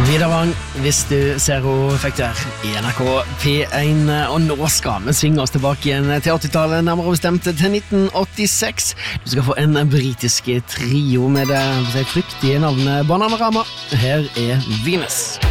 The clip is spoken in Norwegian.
Videre hvis du ser henne fikk der i NRK P1, og nå skal vi svinge oss tilbake igjen til 80-tallet, nærmere bestemt til 1986. Du skal få en britisk trio med det fryktige navnet Bananarama. Her er Venus.